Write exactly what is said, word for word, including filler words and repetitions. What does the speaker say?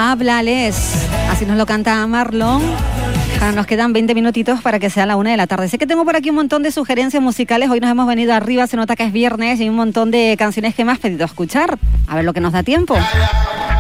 Háblales. Así nos lo canta Marlon. Ahora nos quedan veinte minutitos para que sea la una de la tarde. Sé que tengo por aquí un montón de sugerencias musicales. Hoy nos hemos venido arriba, se nota que es viernes y hay un montón de canciones que me has pedido escuchar. A ver lo que nos da tiempo.